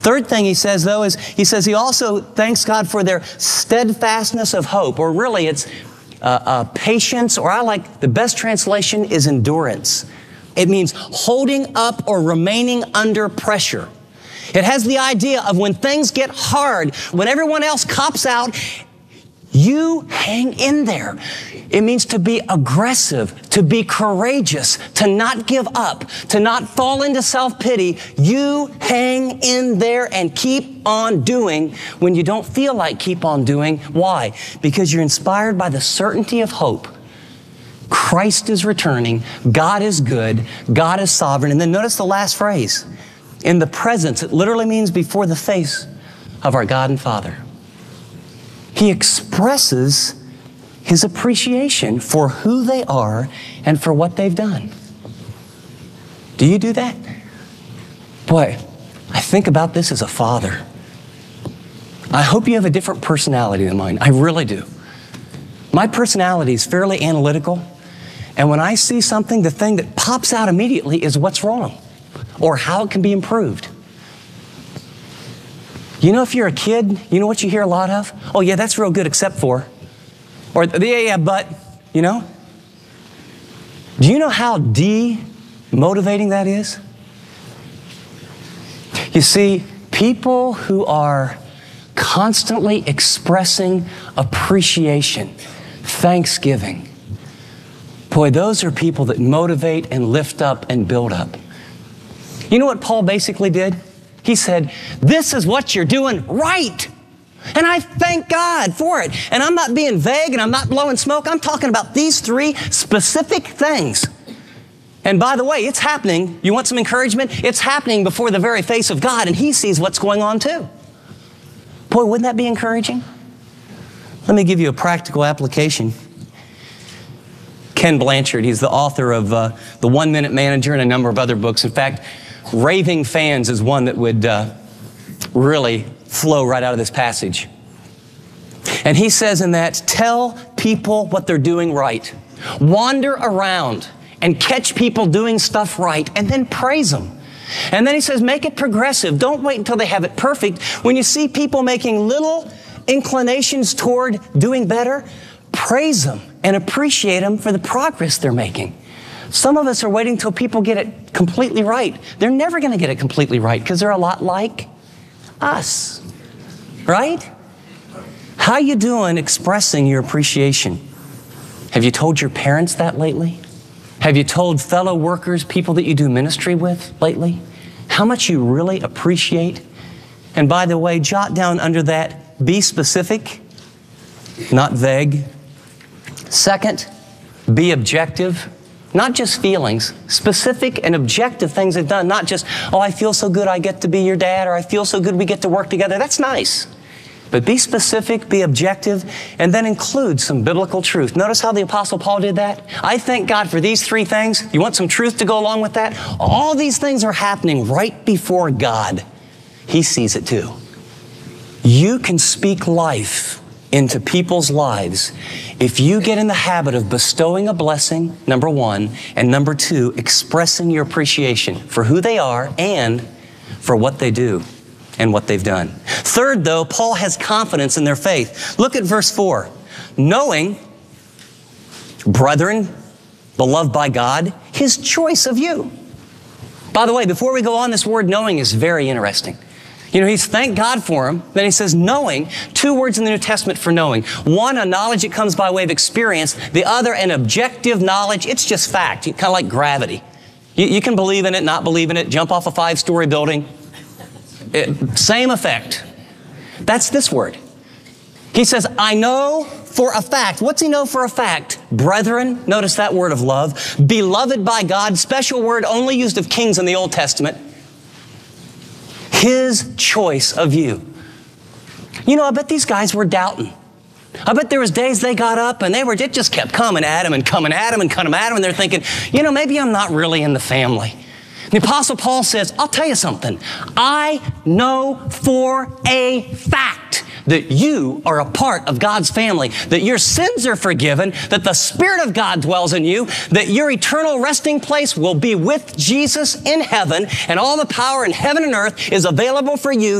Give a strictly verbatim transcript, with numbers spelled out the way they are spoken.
Third thing he says, though, is he says he also thanks God for their steadfastness of hope, or really it's uh, uh, patience, or I like the best translation is endurance. It means holding up or remaining under pressure. It has the idea of when things get hard, when everyone else cops out, you hang in there. It means to be aggressive, to be courageous, to not give up, to not fall into self-pity. You hang in there and keep on doing when you don't feel like keep on doing. Why? Because you're inspired by the certainty of hope. Christ is returning. God is good. God is sovereign. And then notice the last phrase. In the presence, it literally means before the face of our God and Father. He expresses his appreciation for who they are and for what they've done. Do you do that? Boy, I think about this as a father. I hope you have a different personality than mine. I really do. My personality is fairly analytical, and when I see something, the thing that pops out immediately is what's wrong or how it can be improved. You know, if you're a kid, you know what you hear a lot of? Oh, yeah, that's real good except for. Or, yeah, yeah, but, you know. Do you know how demotivating that is? You see, people who are constantly expressing appreciation, thanksgiving, boy, those are people that motivate and lift up and build up. You know what Paul basically did? He said, this is what you're doing right. And I thank God for it. And I'm not being vague and I'm not blowing smoke. I'm talking about these three specific things. And by the way, it's happening. You want some encouragement? It's happening before the very face of God, and He sees what's going on too. Boy, wouldn't that be encouraging? Let me give you a practical application. Ken Blanchard, he's the author of uh, The One Minute Manager and a number of other books. In fact, Raving Fans is one that would uh, really flow right out of this passage. And he says in that, tell people what they're doing right. Wander around and catch people doing stuff right, and then praise them. And then he says, make it progressive. Don't wait until they have it perfect. When you see people making little inclinations toward doing better, praise them and appreciate them for the progress they're making. Some of us are waiting till people get it completely right. They're never going to get it completely right because they're a lot like us, right? How you doing expressing your appreciation? Have you told your parents that lately? Have you told fellow workers, people that you do ministry with lately, how much you really appreciate? And by the way, jot down under that, be specific, not vague. Second, be objective. Not just feelings, specific and objective things they've done. Not just, oh, I feel so good I get to be your dad, or I feel so good we get to work together. That's nice. But be specific, be objective, and then include some biblical truth. Notice how the Apostle Paul did that? I thank God for these three things. You want some truth to go along with that? All these things are happening right before God. He sees it too. You can speak life into people's lives if you get in the habit of bestowing a blessing, number one, and number two, expressing your appreciation for who they are and for what they do and what they've done. Third, though, Paul has confidence in their faith. Look at verse four. Knowing, brethren, beloved by God, His choice of you. By the way, before we go on, this word knowing is very interesting. You know, he's thanked God for him. Then he says knowing, two words in the New Testament for knowing. One, a knowledge that comes by way of experience. The other, an objective knowledge. It's just fact, kind of like gravity. You, you can believe in it, not believe in it, jump off a five-story building. It, same effect. That's this word. He says, I know for a fact. What's he know for a fact? Brethren, notice that word of love. Beloved by God, special word only used of kings in the Old Testament. His choice of you. You know, I bet these guys were doubting. I bet there was days they got up and they were, it just kept coming at him and coming at him and coming at him. And they're thinking, you know, maybe I'm not really in the family. The Apostle Paul says, I'll tell you something. I know for a fact that you are a part of God's family, that your sins are forgiven, that the Spirit of God dwells in you, that your eternal resting place will be with Jesus in heaven, and all the power in heaven and earth is available for you